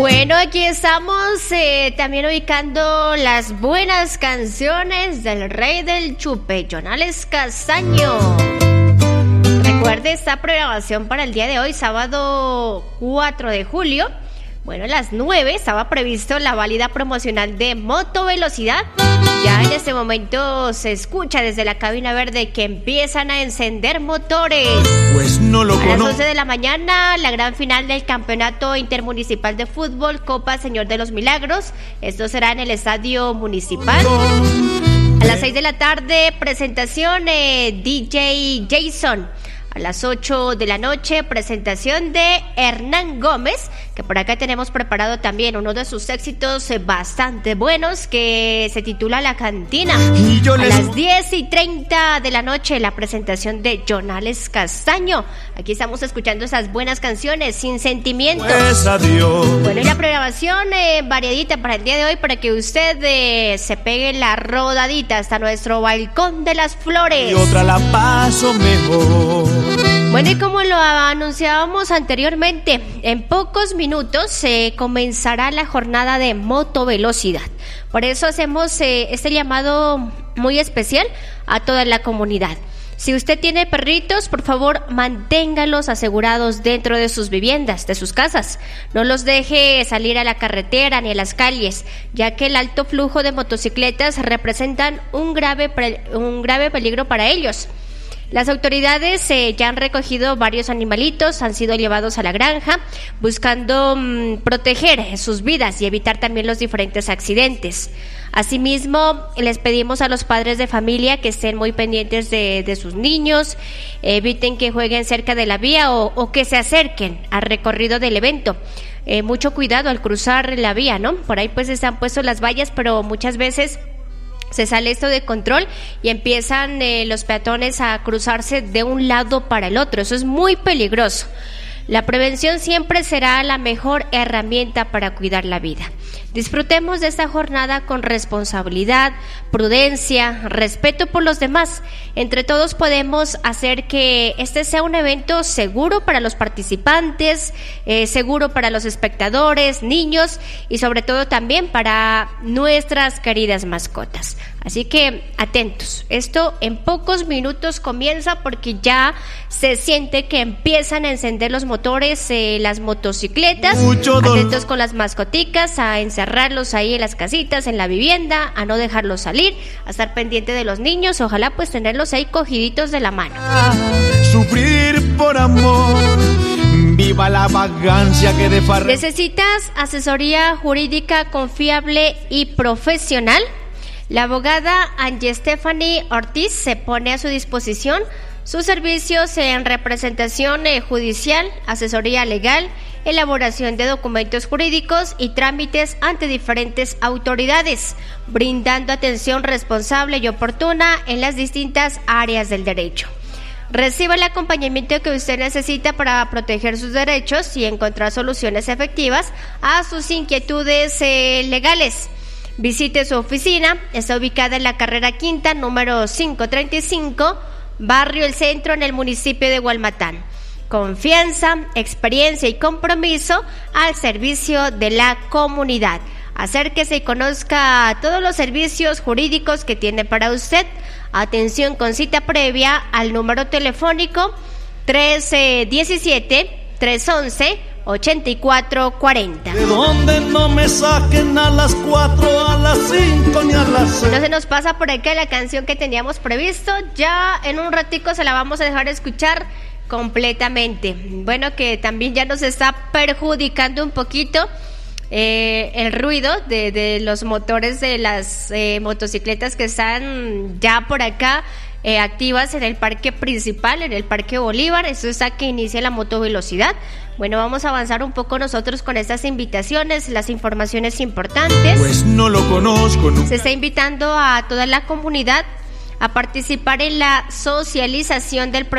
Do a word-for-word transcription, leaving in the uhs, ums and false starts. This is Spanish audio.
Bueno, aquí estamos eh, también ubicando las buenas canciones del rey del chupe, Jonales Castaño. Recuerde esta programación para el día de hoy, sábado cuatro de julio. Bueno, a las nueve estaba previsto la válida promocional de Moto Velocidad. Ya en este momento se escucha desde la cabina verde que empiezan a encender motores. Pues no lo conozco. A las once de la mañana, la gran final del Campeonato Intermunicipal de Fútbol Copa Señor de los Milagros. Esto será en el Estadio Municipal. A las seis de la tarde, presentación eh, D J Jason. A las ocho de la noche, presentación de Hernán Gómez, que por acá tenemos preparado también uno de sus éxitos bastante buenos, que se titula La Cantina. Y yo les... A las diez y treinta de la noche, la presentación de Jonales Castaño. Aquí estamos escuchando esas buenas canciones, Sin Sentimientos. Pues adiós. Bueno, y la programación eh, variadita para el día de hoy, para que usted eh, se pegue la rodadita hasta nuestro Balcón de las Flores. Y otra la paso mejor. Bueno, y como lo anunciábamos anteriormente, en pocos minutos se eh, comenzará la jornada de Moto Velocidad. Por eso hacemos eh, este llamado muy especial a toda la comunidad. Si usted tiene perritos, por favor, manténgalos asegurados dentro de sus viviendas, de sus casas. No los deje salir a la carretera ni a las calles, ya que el alto flujo de motocicletas representan un grave, un grave peligro para ellos. Las autoridades eh, ya han recogido varios animalitos, han sido llevados a la granja, buscando mmm, proteger sus vidas y evitar también los diferentes accidentes. Asimismo, les pedimos a los padres de familia que estén muy pendientes de, de sus niños, eviten que jueguen cerca de la vía o, o que se acerquen al recorrido del evento. Eh, mucho cuidado al cruzar la vía, ¿no? Por ahí pues están puestos las vallas, pero muchas veces se sale esto de control y empiezan eh, los peatones a cruzarse de un lado para el otro. Eso es muy peligroso. La prevención siempre será la mejor herramienta para cuidar la vida. Disfrutemos de esta jornada con responsabilidad, prudencia, respeto por los demás. Entre todos podemos hacer que este sea un evento seguro para los participantes, eh, seguro para los espectadores, niños y sobre todo también para nuestras queridas mascotas. Así que atentos, esto en pocos minutos comienza porque ya se siente que empiezan a encender los motores, eh, las motocicletas. Atentos con las mascoticas, a encerrarlos ahí en las casitas, en la vivienda, a no dejarlos salir, a estar pendiente de los niños, ojalá pues tenerlos ahí cogiditos de la mano. Sufrir por amor, viva la vagancia que de farra. ¿Necesitas asesoría jurídica confiable y profesional? La abogada Angie Stephanie Ortiz se pone a su disposición sus servicios en representación eh, judicial, asesoría legal, elaboración de documentos jurídicos y trámites ante diferentes autoridades, brindando atención responsable y oportuna en las distintas áreas del derecho. Reciba el acompañamiento que usted necesita para proteger sus derechos y encontrar soluciones efectivas a sus inquietudes eh, legales. Visite su oficina, está ubicada en la carrera quinta, número quinientos treinta y cinco, Barrio El Centro, en el municipio de Hualmatán. Confianza, experiencia y compromiso al servicio de la comunidad. Acérquese y conozca todos los servicios jurídicos que tiene para usted. Atención con cita previa al número telefónico tres diecisiete, tres once, ochenta y cuatro cuarenta. De donde no me saquen a las cuatro, a las cinco ni a las seis. No se nos pasa por acá la canción que teníamos previsto. Ya en un ratico se la vamos a dejar escuchar completamente. Bueno, que también ya nos está perjudicando un poquito eh, el ruido de, de los motores de las eh, motocicletas que están ya por acá Eh, activas en el parque principal, en el parque Bolívar. Esto es a que inicia la motovelocidad. Bueno, vamos a avanzar un poco nosotros con estas invitaciones, las informaciones importantes. Pues no lo conozco nunca. Se está invitando a toda la comunidad a participar en la socialización del proyecto